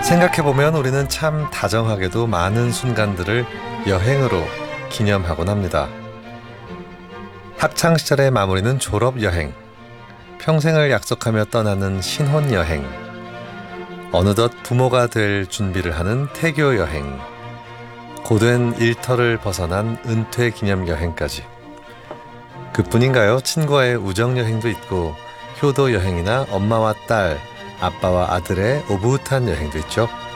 생각해보면 우리는 참 다정하게도 많은 순간들을 여행으로 기념하곤 합니다. 학창시절의 마무리는 졸업여행, 평생을 약속하며 떠나는 신혼여행, 어느덧 부모가 될 준비를 하는 태교여행, 고된 일터를 벗어난 은퇴기념여행까지. 그뿐인가요? 친구와의 우정여행도 있고 효도여행이나 엄마와 딸, 아빠와 아들의 오붓한 여행도 있죠.